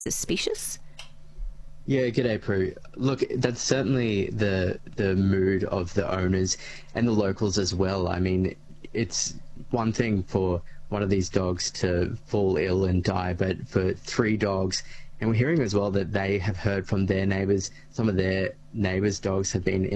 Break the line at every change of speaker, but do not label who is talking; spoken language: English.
suspicious.
Yeah, g'day, Prue. Look, that's certainly the mood of the owners and the locals as well. I mean, it's one thing for one of these dogs to fall ill and die, but for three dogs, and we're hearing as well that they have heard from their neighbours, some of their neighbours' dogs have been